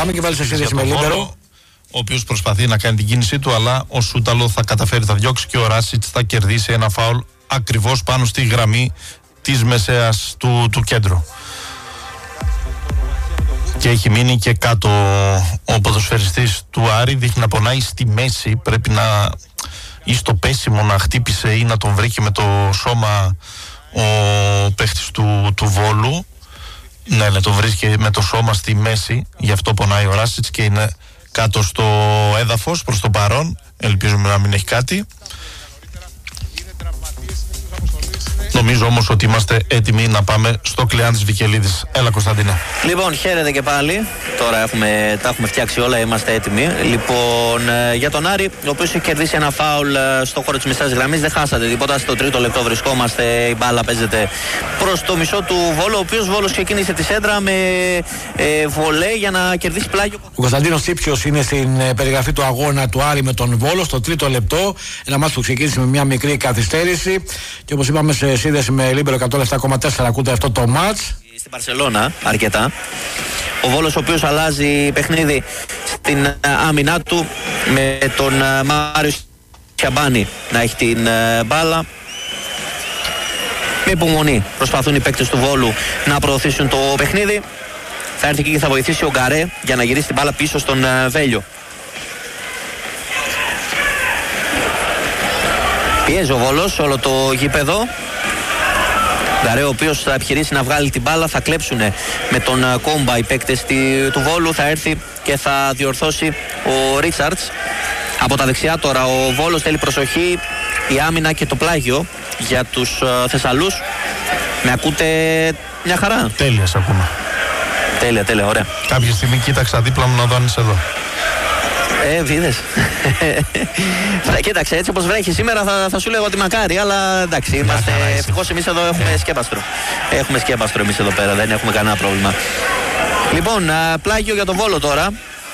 Πάμε και βάλει σε σύνδεση με Λίμπερο. Ο οποίος προσπαθεί να κάνει την κίνησή του, αλλά ο Σούταλο θα καταφέρει, θα διώξει και ο Ράσιτς θα κερδίσει ένα φάουλ ακριβώς πάνω στη γραμμή της μεσαίας του κέντρου. Και έχει μείνει και κάτω ο ποδοσφαιριστής του Άρη, δείχνει να πονάει στη μέση, πρέπει να ή στο πέσιμο να χτύπησε ή να τον βρήκε με το σώμα ο παίχτης του Βόλου. Ναι, τον βρίσκει με το σώμα στη μέση, γι' αυτό πονάει ο Ράσιτς και είναι κάτω στο έδαφος προς το παρόν. Ελπίζουμε να μην έχει κάτι. Νομίζω όμως ότι είμαστε έτοιμοι να πάμε στο Κλεάνθης Βικελίδης. Έλα Κωνσταντίνε. Λοιπόν, χαίρετε και πάλι. Τώρα τα έχουμε φτιάξει όλα, είμαστε έτοιμοι. Λοιπόν, για τον Άρη, ο οποίος έχει κερδίσει ένα φάουλ στο χώρο της μεσαίας γραμμής, δεν χάσατε τίποτα. Στο τρίτο λεπτό βρισκόμαστε, η μπάλα παίζεται προς το μισό του Βόλου, ο οποίος Βόλος ξεκίνησε τη σέντρα με βολέ για να κερδίσει πλάγιο. Ο Κωνσταντίνος Τσίψιος είναι στην περιγραφή του αγώνα του Άρη με τον Βόλο στο τρίτο λεπτό. Ένα μάτς που ξεκίνησε με μια μικρή καθυστέρηση και όπως είπαμε σε σύνδεση με Λίμπερο 107,4 ακούτε αυτό το μάτς. Στην Μπαρσελόνα αρκετά. Ο Βόλος ο οποίος αλλάζει παιχνίδι στην άμυνά του με τον Μάριο Σιαμπάνη να έχει την μπάλα. Με υπομονή προσπαθούν οι παίκτες του Βόλου να προωθήσουν το παιχνίδι. Θα έρθει και θα βοηθήσει ο Γκαρέ για να γυρίσει την μπάλα πίσω στον Βέλιο. Πιέζει ο Βόλος όλο το γήπεδο. Γκαρέ ο οποίος θα επιχειρήσει να βγάλει την μπάλα, θα κλέψουν με τον Κόμπα οι παίκτες του Βόλου, θα έρθει και θα διορθώσει ο Ρίτσαρτς. Από τα δεξιά τώρα ο Βόλος θέλει προσοχή, η άμυνα και το πλάγιο για τους Θεσσαλούς. Με ακούτε μια χαρά? Τέλεια σε ακούμε. Τέλεια, ωραία. Κάποια στιγμή κοίταξα δίπλα μου να δω αν είσαι εδώ. Είδες. Κοίταξε, έτσι όπως βρέχει σήμερα θα σου λέω ότι μακάρι, αλλά εντάξει, είμαστε. Ευτυχώς εμείς εδώ έχουμε σκέπαστρο. Έχουμε σκέπαστρο εμείς εδώ πέρα, δεν έχουμε κανένα πρόβλημα. Λοιπόν, πλάγιο για τον Βόλο τώρα.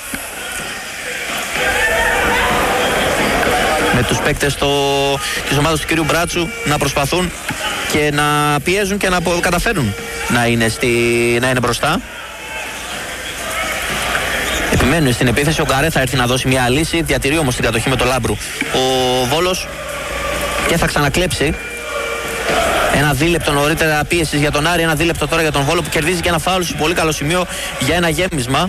Με τους παίκτες της ομάδας του κυρίου Μπράτσου να προσπαθούν και να πιέζουν και να καταφέρουν να είναι μπροστά. Επιμένουν στην επίθεση, ο Γκαρέ θα έρθει να δώσει μια λύση, διατηρεί όμως την κατοχή με το Λάμπρου ο Βόλος και θα ξανακλέψει. Ένα δίλεπτο νωρίτερα πίεσης για τον Άρη, ένα δίλεπτο τώρα για τον Βόλο που κερδίζει και ένα φάουλ σε πολύ καλό σημείο για ένα γέμισμα.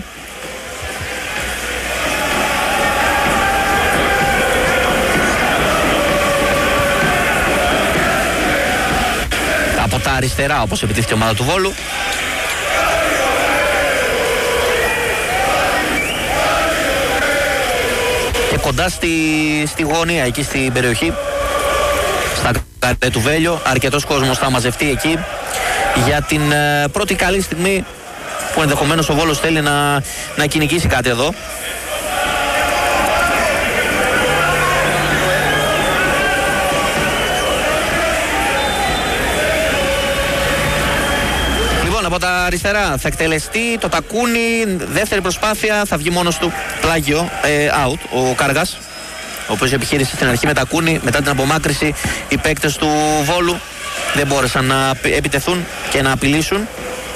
Από τα αριστερά όπως επιτύχει η ομάδα του Βόλου. Και κοντά στη γωνία, εκεί στην περιοχή, στα καρέ του Βέλιο, αρκετός κόσμος θα μαζευτεί εκεί για την πρώτη καλή στιγμή που ενδεχομένως ο Βόλος θέλει να κυνηγήσει κάτι εδώ. Από τα αριστερά θα εκτελεστεί το τακούνι, δεύτερη προσπάθεια, θα βγει μόνος του πλάγιο, out, ο Κάργας, ο οποίος επιχείρησε στην αρχή με τακούνι, μετά την απομάκρυση οι παίκτες του Βόλου δεν μπόρεσαν να επιτεθούν και να απειλήσουν.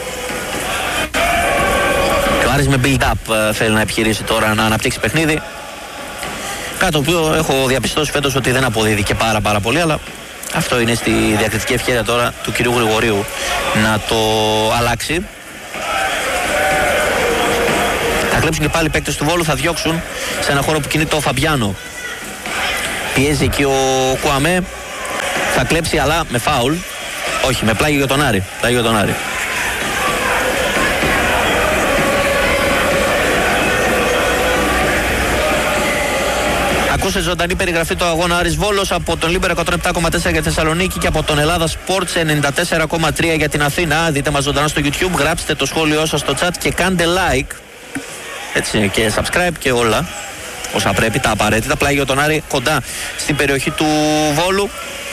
Και ο Άρης με build-up θέλει να επιχειρήσει τώρα να αναπτύξει παιχνίδι, κάτι το οποίο έχω διαπιστώσει φέτος ότι δεν αποδίδει και πάρα πολύ, αλλά αυτό είναι στη διακριτική ευχέρεια τώρα του κυρίου Γρηγορίου να το αλλάξει. Θα κλέψουν και πάλι οι παίκτες του Βόλου, θα διώξουν σε ένα χώρο που κινείται ο Φαμπιάνο. Πιέζει εκεί ο Κουαμέ, θα κλέψει αλλά με φάουλ. Όχι, με πλάγιο για τον Άρη. Πλάγιο για τον Άρη. Ακούσε ζωντανή περιγραφή του αγώνα Άρης Βόλος από τον Λίμπερο 107,4 για Θεσσαλονίκη και από τον Ελλάδα Sports 94,3 για την Αθήνα. Δείτε μας ζωντανά στο YouTube, γράψτε το σχόλιο σας στο chat και κάντε like. Έτσι, και subscribe και όλα όσα πρέπει, τα απαραίτητα. Πλάγιο τον Άρη κοντά στην περιοχή του Βόλου.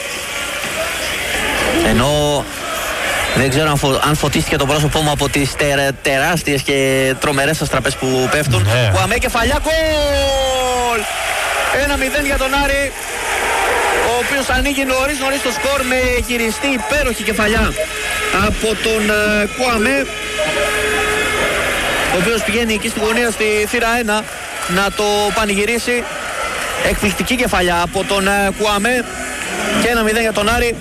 Ενώ δεν ξέρω αν φωτίστηκε το πρόσωπό μου από τις τεράστιες και τρομερές αστραπές που πέφτουν. Κουαμέ, κεφαλιά, γκολ! 1-0 για τον Άρη, ο οποίος ανοίγει νωρίς το σκορ με γυριστή υπέροχη κεφαλιά από τον Κουαμέ. ο οποίος πηγαίνει εκεί στη γωνία στη θύρα 1 να το πανηγυρίσει. Εκπληκτική κεφαλιά από τον Κουαμέ και 1-0 για τον Άρη.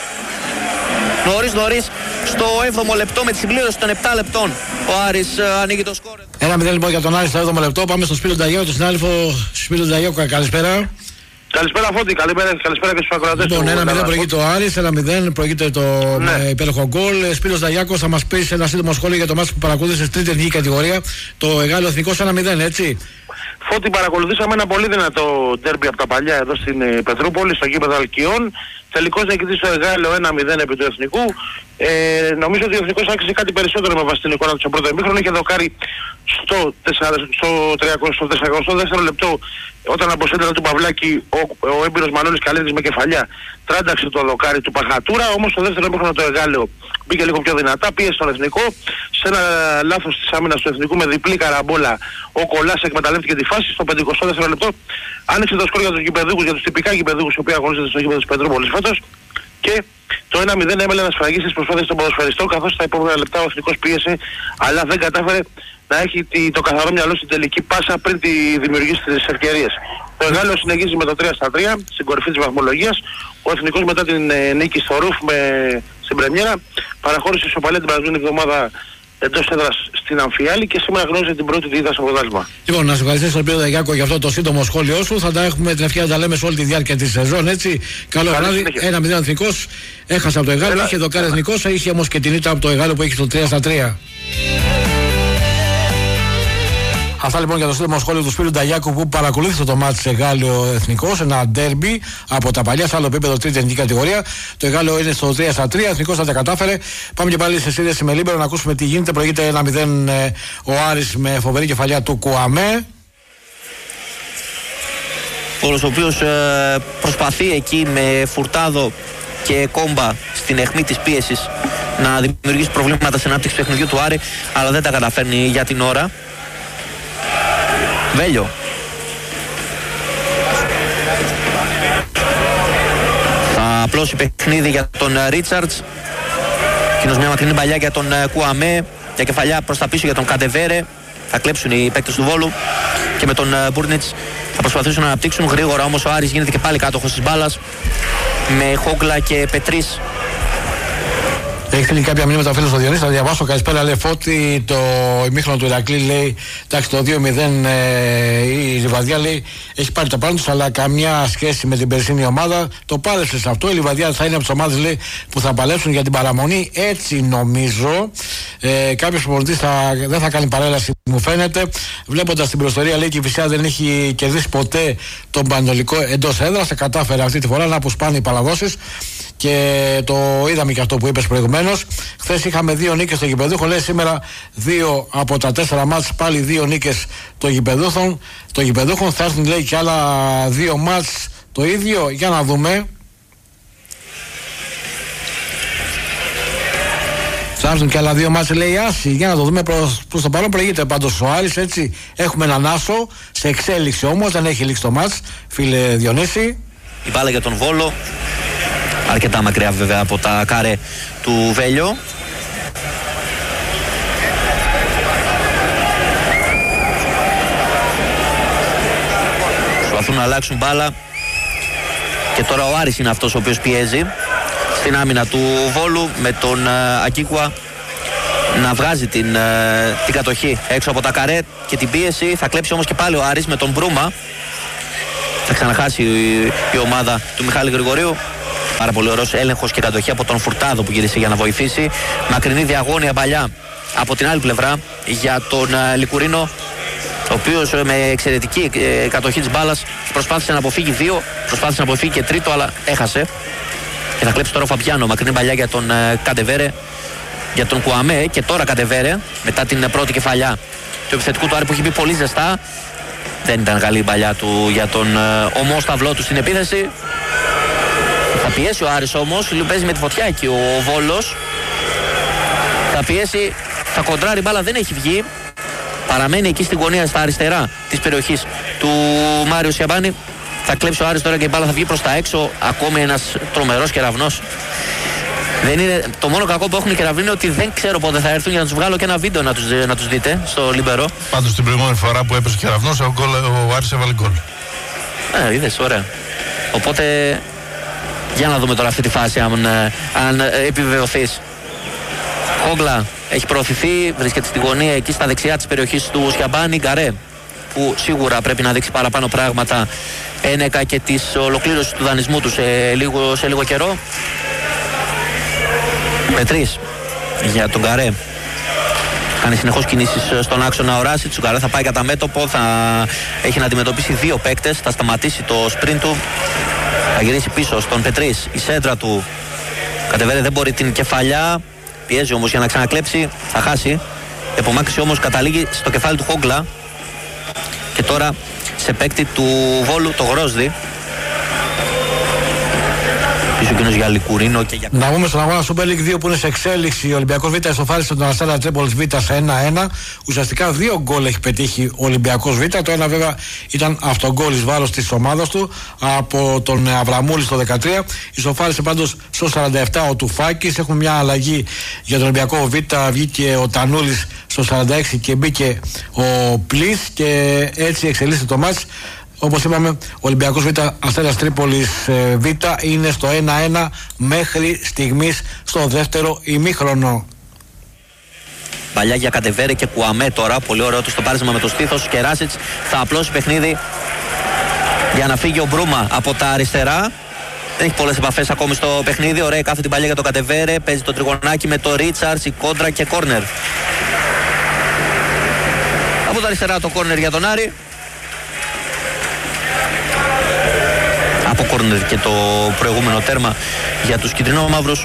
Νωρίς στο 7ο λεπτό με τη συμπλήρωση των 7 λεπτών ο Άρης ανοίγει το σκορ. 1-0 λοιπόν για τον Άρη στο 7ο λεπτό. Πάμε στον Σπύρο Νταγιώκο, τον συνάδελφο Σπύρο Νταγιώκο. Καλησπέρα. Καλησπέρα Φώτη, καλησπέρα και στους ακροατές. Λοιπόν, 1-0 προηγείται ο Άρης, 1-0 προηγείται το υπέροχο γκολ. Σπύρος Νταγιάκος, θα μας πεις ένα σύντομο σχόλιο για το μάτς που παρακολούθησες τρίτη εθνική κατηγορία, το Εγάλεο Εθνικός 1-0, έτσι. Φώτη, παρακολουθήσαμε ένα πολύ δυνατό ντέρμπι από τα παλιά εδώ στην Πετρούπολη, στο γήπεδο Αλκιών. Τελικός νικητής στο Εγάλεο 1-0 επί του Εθνικού. Νομίζω ότι ο Εθνικός άξιζε κάτι περισσότερο με βάση την εικόνα του στο πρώτο ημίχρονο. Είχε δοκάρει στο 44ο λεπτό, όταν από σέντρα του Παυλάκη ο έμπειρος Μανώλης Καλίδης με κεφαλιά τράνταξε το δοκάρι του Παχατούρα. Όμως στο δεύτερο ημίχρονο το Εγάλεο μπήκε λίγο πιο δυνατά, πίεσε στον Εθνικό. Σε ένα λάθος της άμυνας του Εθνικού με διπλή καραμπόλα ο Κολάς εκμεταλλεύτηκε τη φάση. Στο 54ο λεπτό άνοιξε το σκορ για τους γηπεδούχους, για τους τυπικά γηπεδούχους οι οποίοι αγωνίζονται στο γήπεδο της Πετρούπολης φέτος. Και το 1-0 έμελε να σφραγίσει τις προσπάθειες των ποδοσφαιριστών, καθώς στα επόμενα λεπτά ο Εθνικός πίεσε, αλλά δεν κατάφερε να έχει το καθαρό μυαλό στην τελική πάσα πριν τη δημιουργήσει τις ευκαιρίες. Το Εγάλεο συνεχίζει με το 3-3 στην κορυφή της βαθμολογίας. Ο Εθνικός μετά την νίκη στο Ρουφ στην πρεμιέρα παραχώρησε ισοπαλία την περασμένη εβδομάδα εντός έδρας στην Αμφιάλη και σήμερα γνώριζε την πρώτη δίδα στο πρωτάθλημα. Λοιπόν, να σου ευχαριστήσω τον Πύρο Νταγιάκο για αυτό το σύντομο σχόλιο σου. Θα τα έχουμε την ευκαιρία να τα λέμε σε όλη τη διάρκεια της σεζόν, έτσι. Καλό βράδυ. 1-0 Εθνικός, έχασε από το Εγάλεο, είχε δοκάρει Εθνικός, είχε όμως και την ήττα από το Εγάλεο που έχει στο 3-3. Αυτά λοιπόν για το σύντομο σχόλιο του Σπύρου Νταγιάκου που παρακολούθησε το μάτς Εγάλεο Εθνικός, ένα ντέρμπι από τα παλιά σε άλλο επίπεδο τρίτη εθνική κατηγορία. Το Εγάλεο είναι στο 3-3, Εθνικός θα τα κατάφερε. Πάμε και πάλι σε σύνδεση με Λίμπερο να ακούσουμε τι γίνεται. Προηγείται 1-0 ο Άρης με φοβερή κεφαλιά του Κουαμέ. Ο οποίος προσπαθεί εκεί με Φουρτάδο και Κόμπα στην αιχμή της πίεσης να δημιουργήσει προβλήματα στην ανάπτυξη του παιχνιδιού του Άρη, αλλά δεν τα καταφέρνει για την ώρα. Βέλιο. Θα απλώσει παιχνίδι για τον Ρίτσαρτς. Εκείνος μια μακρινή παλιά για τον Κουαμέ. Για κεφαλιά προς τα πίσω για τον Καντεβέρε. Θα κλέψουν οι παίκτες του Βόλου. Και με τον Μπούρνιτς θα προσπαθήσουν να αναπτύξουν γρήγορα. Όμως ο Άρης γίνεται και πάλι κάτοχος της μπάλας με Χόγκλα και Πετρίς. Έχει στείλει κάποια μηνύματα ο φίλος ο Διονύσης, θα διαβάσω. Καλησπέρα, λέει Φώτη. Το ημίχρονο του Ηρακλή λέει, εντάξει, το 2-0 η Λιβαδιά λέει έχει πάρει τα πάνω τους, αλλά καμιά σχέση με την περσίνη ομάδα. Το πάλεψε σε αυτό. Η Λιβαδιά θα είναι από τις ομάδες λέει που θα παλέψουν για την παραμονή. Έτσι νομίζω. Κάποιος προπονητής δεν θα κάνει παρέλαση, μου φαίνεται. Βλέποντας την προστορία, λέει και η Φυσιά δεν έχει κερδίσει ποτέ τον Πανετολικό εντός έδρας. Θα κατάφερε αυτή τη φορά να αποσπάνει οι παλαδώσεις. Και το είδαμε και αυτό που είπες προηγουμένως. Χθες είχαμε 2 νίκες στο γηπεδούχο. Λέει σήμερα 2 από τα 4 μάτς πάλι 2 νίκες των γηπεδούχων. Θα έρθουν λέει και άλλα 2 μάτς το ίδιο. Για να δούμε. Θα έρθουν και άλλα 2 μάτς λέει Άση. Για να το δούμε. Προς το παρόν προηγείται πάντως ο Άρης, έτσι. Έχουμε έναν άσο σε εξέλιξη όμως. Δεν έχει λήξει το μάτς, φίλε Διονύση. Η μπάλα για τον Βόλο. Αρκετά μακριά βέβαια από τα κάρε του Βέλιο. Προσπαθούν να αλλάξουν μπάλα. Και τώρα ο Άρης είναι αυτός ο οποίος πιέζει στην άμυνα του Βόλου με τον Ακίκουα να βγάζει την κατοχή έξω από τα καρέ και την πίεση. Θα κλέψει όμως και πάλι ο Άρης με τον Μπρούμα. Θα ξαναχάσει η ομάδα του Μιχάλη Γρηγορίου. Πάρα πολύ ωραίος έλεγχος και κατοχή από τον Φουρτάδο που γύρισε για να βοηθήσει. Μακρινή διαγώνια παλιά από την άλλη πλευρά για τον Λικουρίνο, ο οποίος με εξαιρετική κατοχή της μπάλας προσπάθησε να αποφύγει 2, προσπάθησε να αποφύγει και τρίτο, αλλά έχασε. Και θα κλέψει τώρα ο Φαμπιάνο. Μακρινή παλιά για τον Καντεβέρε, για τον Κουαμέ. Και τώρα Καντεβέρε μετά την πρώτη κεφαλιά του επιθετικού του Άρη που έχει μπει πολύ ζεστά. Δεν ήταν καλή η παλιά του για τον ομόσταυλό του στην επίθεση. Θα πιέσει ο Άρης όμως, παίζει με τη φωτιά εκεί ο Βόλος. Θα πιέσει, θα κοντράρει, μπάλα δεν έχει βγει. Παραμένει εκεί στην γωνία στα αριστερά της περιοχής του Μάριο Σιαμπάνη. Θα κλέψει ο Άρης τώρα και η μπάλα θα βγει προς τα έξω. Ακόμη ένας τρομερός κεραυνός Δεν είναι, το μόνο κακό που έχουν οι Κεραυνοί είναι ότι δεν ξέρω πότε θα έρθουν για να τους βγάλω και ένα βίντεο να τους δείτε στο Λιμπερό. Πάντως την προηγούμενη φορά που έπαιζε ο Κεραυνός, ο Άρης έβαλε γκολ. Είδες, ωραία. Οπότε για να δούμε τώρα αυτή τη φάση αν επιβεβαιωθείς. Χόγκλα έχει προωθηθεί, βρίσκεται στη γωνία εκεί στα δεξιά της περιοχής του Σιαμπάνη. Γκαρέ, που σίγουρα πρέπει να δείξει παραπάνω πράγματα ένεκα και της ολοκλήρωσης του δανεισμού του σε λίγο καιρό. Πετρής για τον Γκαρέ. Κάνει συνεχώς κινήσεις στον άξονα ο Ράσιτς. Ο Γκαρέ θα πάει κατά μέτωπο, θα έχει να αντιμετωπίσει δύο παίκτες, θα σταματήσει το σπριντ του, θα γυρίσει πίσω στον Πετρής. Η σέντρα του κατεβαίνει, δεν μπορεί την κεφαλιά, πιέζει όμως για να ξανακλέψει, θα χάσει. Η απομάκρυνση όμως καταλήγει στο κεφάλι του Χόγκλα και τώρα σε παίκτη του Βόλου, το Γρόσδη. Για Λικουρίνο και για... Να πούμε στον αγώνα Super League 2 που είναι σε εξέλιξη. Ο Ολυμπιακός Β' εσωφάρισε τον Αστέρα Τρίπολης Β' σε 1-1. Ουσιαστικά 2 γκολ έχει πετύχει ο Ολυμπιακός Β'. Το ένα βέβαια ήταν αυτογκόλ εις βάρος της ομάδας του από τον Αβραμούλη στο 13. Ισοφάρισε πάντως στο 47 ο Τουφάκης. Έχουμε μια αλλαγή για τον Ολυμπιακό Β'. Βγήκε ο Τανούλης στο 46 και μπήκε ο Πλής και έτσι εξελίσσεται το μάτς. Όπως είπαμε, ο Ολυμπιακός Β' Αστέρας Τρίπολης Β' είναι στο 1-1 μέχρι στιγμής στο δεύτερο ημίχρονο. Παλιά για Κατεβέρε και Κουαμέ τώρα. Πολύ ωραίο το πάρισμα με το στήθος. Και Ράσιτς θα απλώσει παιχνίδι για να φύγει ο Μπρούμα από τα αριστερά. Δεν έχει πολλές επαφές ακόμη στο παιχνίδι. Ωραία κάθε την παλιά για το Κατεβέρε. Παίζει το τριγωνάκι με το Ρίτσαρτς, η κόντρα και κόρνερ. Από τα αριστερά το κόρνερ για τον Άρη. Από κόρνερ και το προηγούμενο τέρμα για τους κυτρινόμαυρους.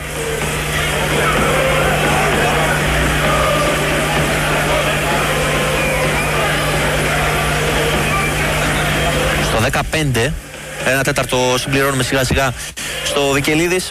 Στο 15, 1/4 συμπληρώνουμε σιγά σιγά στο Βικελίδης.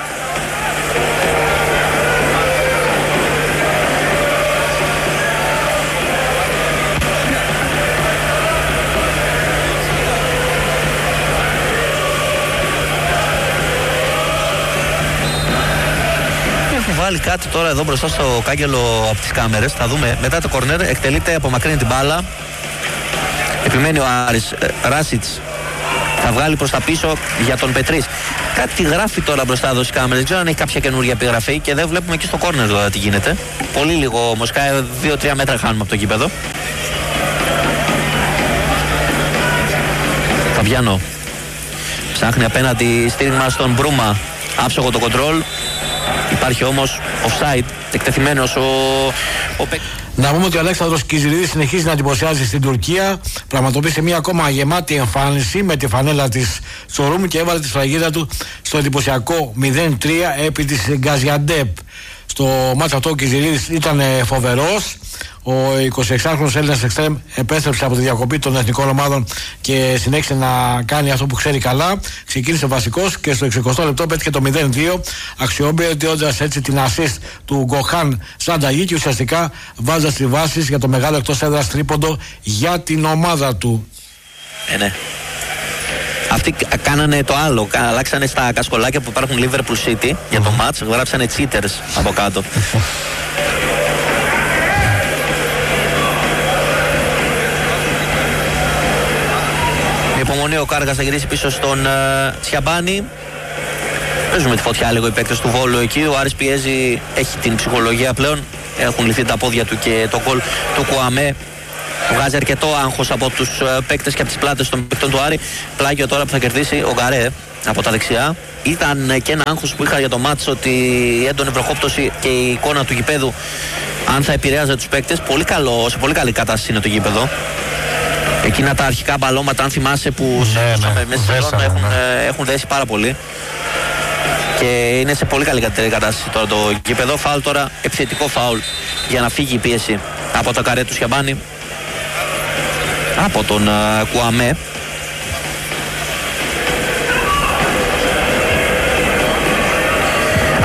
Βάλει κάτι τώρα εδώ μπροστά στο κάγκελο από τις κάμερες. Θα δούμε μετά το κορνέρ. Εκτελείται, απομακρύνει την μπάλα. Επιμένει ο Άρης. Ράσιτς θα βγάλει προς τα πίσω για τον Πετρής. Κάτι γράφει τώρα μπροστά εδώ στις κάμερες. Δεν ξέρω αν έχει κάποια καινούργια επιγραφή και δεν βλέπουμε εκεί στο κόρνερ τώρα τι γίνεται. Πολύ λίγο όμως. 2-3 μέτρα χάνουμε από το γήπεδο. Φαβιάνο ψάχνει απέναντι στήριγμα στον Μπρούμα. Άψογο το κοντρόλ. Υπάρχει όμως offside, εκτεθειμένος ο Να πούμε ότι ο Αλέξανδρος Κιζηρίδης συνεχίζει να εντυπωσιάζει στην Τουρκία. Πραγματοποίησε μια ακόμα γεμάτη εμφάνιση με τη φανέλα της Σορούμ και έβαλε τη σφραγίδα του στο εντυπωσιακό 0-3 επί της Γκαζιαντέπ. Στο μάτς αυτό ο Κιζηρίδης ήταν φοβερός. Ο 26χρονος Έλληνας εξτρέμ επέστρεψε από τη διακοπή των εθνικών ομάδων και συνέχισε να κάνει αυτό που ξέρει καλά. Ξεκίνησε βασικός και στο 60 λεπτό πέτυχε το 0-2, αξιοποιώντας έτσι την assist του Γκοχάν Σανταγί και ουσιαστικά βάζοντας τη βάση για το μεγάλο εκτός έδρας τρίποντο για την ομάδα του. Ναι. Αυτοί κάνανε το άλλο, αλλάξανε στα κασκολάκια που υπάρχουν Liverpool City για το match, γράψανε cheaters από κάτω. Υπομονή, ο Κάργας θα γυρίσει πίσω στον Τσιαμπάνη. Παίζουμε τη φωτιά λίγο οι παίκτες του Βόλου εκεί. Ο Άρης πιέζει, έχει την ψυχολογία πλέον. Έχουν λυθεί τα πόδια του και το γκολ του Κουαμέ βγάζει αρκετό άγχος από τους παίκτες και από τις πλάτες των παίκτων του Άρη. Πλάγιο τώρα που θα κερδίσει ο Γκαρέ από τα δεξιά. Ήταν και ένα άγχος που είχα για το μάτς ότι η έντονη βροχόπτωση και η εικόνα του γηπέδου αν θα επηρέαζε τους παίκτες. Πολύ καλό, σε πολύ καλή κατάσταση είναι το γήπεδο. Εκείνα τα αρχικά μπαλώματα, αν θυμάσαι, που μέσα στη σεζόν έχουν δέσει πάρα πολύ. Και είναι σε πολύ καλή κατάσταση τώρα το γήπεδο. Φάουλ τώρα, επιθετικό φάουλ για να φύγει η πίεση από το καρέ του Σιαμπάνη, από τον Κουαμέ.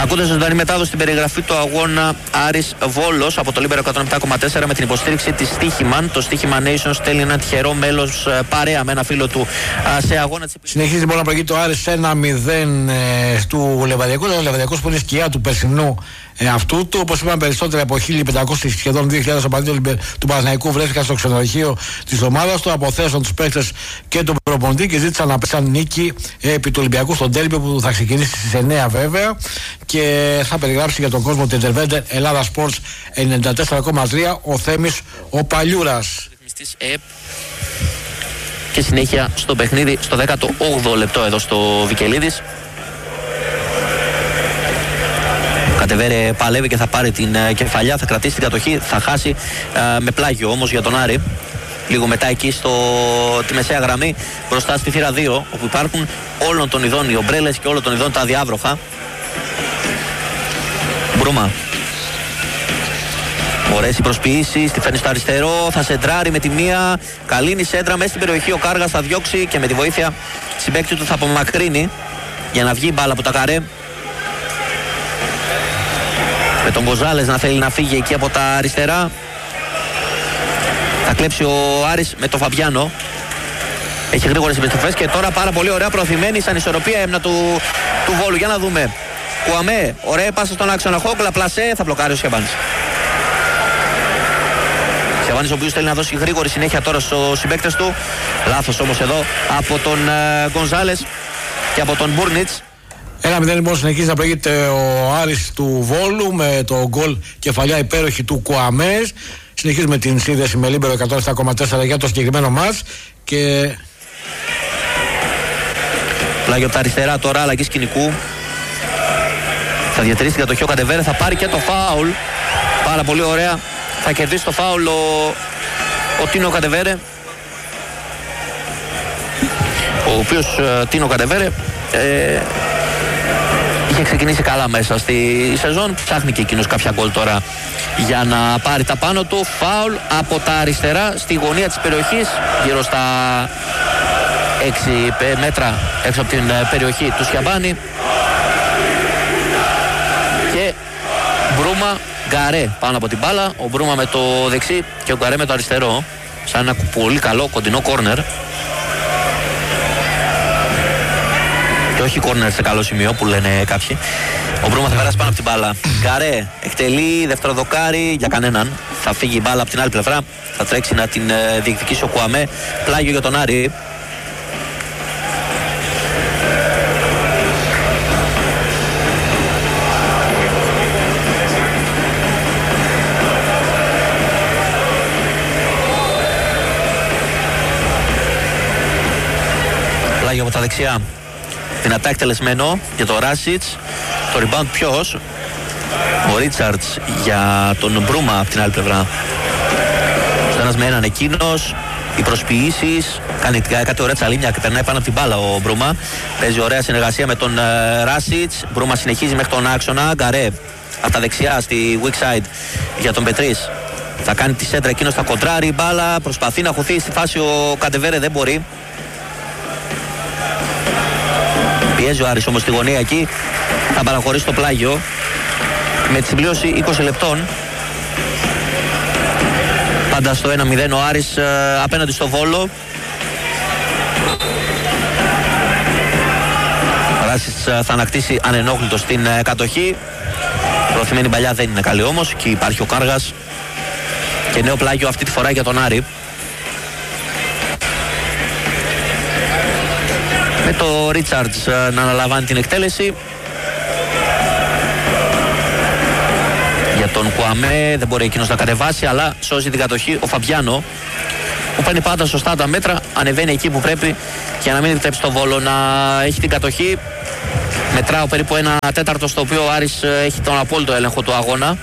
Ακούτε ζωντανή μετάδοση στην περιγραφή του αγώνα Άρης Βόλος από το Λίμπερο 107,4 με την υποστήριξη της Στίχημαν. Το Στίχημα Nation στέλνει ένα τυχερό μέλος παρέα με ένα φίλο του σε αγώνα της. Συνεχίζει λοιπόν να προηγεί το Άρης 1-0 του Λεβαδιακού. Ο Λεβαδιακός που είναι σκιά του περσινού αυτού του. Όπως είπαμε, περισσότερα από 1.500 σχεδόν 2.000 οπαδοί του Παναθηναϊκού βρέθηκαν στο ξενοδοχείο της ομάδας του. Αποθέσαν τους παίκτες και τον προπονητή και ζήτησαν να πέσαν νίκη επί του Ολυμπιακού στον Ντέρμπι που θα ξεκινήσει στις 9 βέβαια. Και θα περιγράψει για τον κόσμο την Intervender Ελλάδα Sports 94,3 ο Θέμης ο Παλιούρας. Και συνέχεια στο παιχνίδι στο 18ο λεπτό εδώ στο Βικελίδης. Κατεβέρε παλεύει και θα πάρει την κεφαλιά, θα κρατήσει την κατοχή, θα χάσει με πλάγιο όμως για τον Άρη. Λίγο μετά εκεί τη μεσαία γραμμή μπροστά στη θύρα 2 όπου υπάρχουν όλων των ειδών οι ομπρέλες και όλων των ειδών τα διάβροχα. Μπρούμα. Ωραίες οι προσποιήσεις, τη φέρνει στο αριστερό, θα σεντράρει με τη μία. Καλή σέντρα μέσα στην περιοχή, ο Κάργας θα διώξει και με τη βοήθεια συμπαίκτη του θα απομακρύνει για να βγει η μπάλα από τα καρέ. Με τον Γκοζάλες να θέλει να φύγει εκεί από τα αριστερά. Θα κλέψει ο Άρης με τον Φαμπιάνο. Έχει γρήγορες επιστροφές και τώρα πάρα πολύ ωραία προωθημένη σαν ισορροπία έμνα του Βόλου. Για να δούμε. Κουαμέ, ωραία πάσα στον άξονα Χόκλα, πλασέ, θα μπλοκάρει ο Σιαβάνης. Σιαβάνης ο οποίος θέλει να δώσει γρήγορη συνέχεια τώρα στους συμπαίκτες του. Λάθος όμως εδώ από τον Γκονζάλες και από τον Μπούρνιτς. 1-0 λοιπόν συνεχίζει να προηγείται ο Άρης του Βόλου με το γκολ κεφαλιά υπέροχη του Κουαμές. Συνεχίζουμε την σύνδεση με Λίμπερο 107,4 για το συγκεκριμένο μας και... Πλάγιο από τα αριστερά τώρα, αλλαγή σκηνικού. Θα διατηρήσει την κατοχή ο Κατεβέρε, θα πάρει και το φάουλ. Πάρα πολύ ωραία. Θα κερδίσει το φάουλ ο Τίνο Κατεβέρε. Ο οποίος Τίνο Κατεβέρε είχε ξεκινήσει καλά μέσα στη σεζόν. Ψάχνει και εκείνος κάποια γκολ τώρα για να πάρει τα πάνω του. Φάουλ από τα αριστερά στη γωνία της περιοχής, γύρω στα 6 μέτρα έξω από την περιοχή του Σιαμπάνη. Και Μπρούμα Γκαρέ πάνω από την μπάλα. Ο Μπρούμα με το δεξί και ο Γκαρέ με το αριστερό. Σαν ένα πολύ καλό κοντινό κόρνερ. Και όχι κόρνερ σε καλό σημείο που λένε κάποιοι. Ο Μπρούμα θα περάσει πάνω από την μπάλα. Γκαρέ εκτελεί, δευτεροδοκάρι για κανέναν. Θα φύγει η μπάλα από την άλλη πλευρά. Θα τρέξει να την διεκδικήσει ο Κουαμέ. Πλάγιο για τον Άρη. Πλάγιο από τα δεξιά. Δυνατά εκτελεσμένο για το Ράσιτς. Το rebound ποιος? Ο Ρίτσαρτς για τον Μπρούμα από την άλλη πλευρά. Στο ένας με έναν εκείνος. Οι προσποιήσεις. Κάνει κάτι ωραία τσαλίνια και περνάει πάνω από την μπάλα ο Μπρούμα. Παίζει ωραία συνεργασία με τον Ράσιτς. Μπρούμα συνεχίζει μέχρι τον άξονα. Γκαρέ από τα δεξιά στη weak side για τον Πετρίς. Θα κάνει τη σέντρα, εκείνος θα κοντράρει η μπάλα. Προσπαθεί να χωθεί στη φάση ο Κατεβέρε, δεν μπορεί. Πιέζει ο Άρης όμως στη γωνία εκεί. Θα παραχωρήσει το πλάγιο με τη συμπλήρωση 20 λεπτών. Πάντα στο 1-0 ο Άρης απέναντι στο Βόλο. Ο Ράσης θα ανακτήσει ανενόχλητο στην κατοχή. Προωθημένη παλιά δεν είναι καλή όμως. Εκεί υπάρχει ο Κάργας. Και νέο πλάγιο αυτή τη φορά για τον Άρη. Με το Ρίτσαρτς να αναλαμβάνει την εκτέλεση. Για τον Κουαμέ δεν μπορεί εκείνος να κατεβάσει, αλλά σώζει την κατοχή ο Φαμπιάνο, που παίρνει πάντα σωστά τα μέτρα, ανεβαίνει εκεί που πρέπει για να μην επιτρέψει το Βόλο να έχει την κατοχή. Μετράω περίπου 1/4 στο οποίο ο Άρης έχει τον απόλυτο έλεγχο του αγώνα.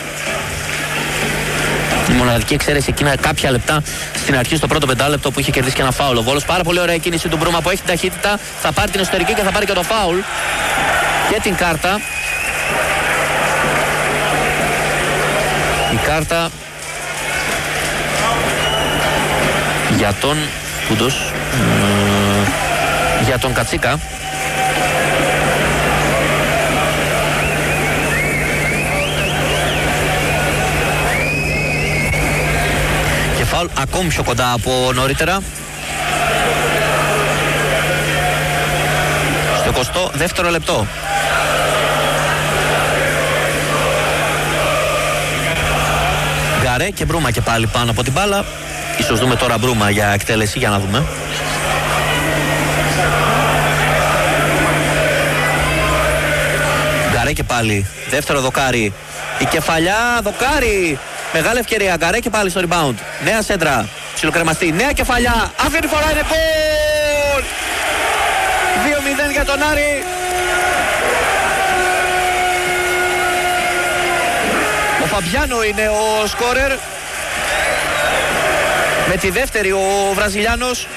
Η μοναδική εξαίρεση εκείνα κάποια λεπτά στην αρχή στο πρώτο πεντάλεπτο που είχε κερδίσει και ένα φάουλ ο Βόλος. Πάρα πολύ ωραία κίνηση του Μπρούμα που έχει την ταχύτητα. Θα πάρει την εσωτερική και θα πάρει και το φάουλ και την κάρτα. Η κάρτα για τον Κούντος, για τον Κατσίκα. φάουλ ακόμη πιο κοντά από νωρίτερα. Στο 22ο λεπτό. Γκαρέ και Μπρούμα και πάλι πάνω από την μπάλα. Ίσως δούμε τώρα Μπρούμα για εκτέλεση, για να δούμε. Γκαρέ και πάλι, δεύτερο δοκάρι. Η κεφαλιά, δοκάρι. Μεγάλη ευκαιρία, Γκαρέ και πάλι στο rebound. Νέα σέντρα, ψιλοκρεμαστή, νέα κεφαλιά. Αυτή τη φορά είναι γκολ! 2-0 για τον Άρη. Ο Φαμπιάνο είναι ο σκόρερ. Με τη δεύτερη ο Βραζιλιάνος.